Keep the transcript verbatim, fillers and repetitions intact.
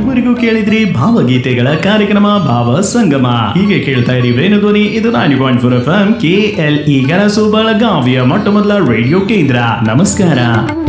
ಇದುವರೆಗೂ ಕೇಳಿದ್ರಿ ಭಾವಗೀತೆಗಳ ಕಾರ್ಯಕ್ರಮ ಭಾವ ಸಂಗಮ. ಹೀಗೆ ಕೇಳ್ತಾ ಇರಿ ವೇಣುಧ್ವನಿ. ಇದು nine point four F M K L E ಕನಸು ಬೆಳಗಾವಿಯ ಮೊಟ್ಟ ಮೊದಲ ರೇಡಿಯೋ ಕೇಂದ್ರ. ನಮಸ್ಕಾರ.